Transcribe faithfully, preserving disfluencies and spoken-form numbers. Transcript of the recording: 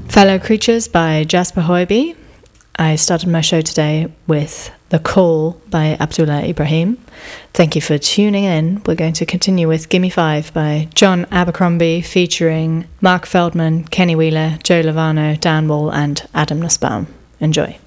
Fellow Creatures by Jasper Hoiby. I started my show today with The Call by Abdullah Ibrahim. Thank you for tuning in. We're going to continue with Gimme Five by John Abercrombie, featuring Mark Feldman, Kenny Wheeler, Joe Lovano, Dan Wall and Adam Nussbaum. Enjoy.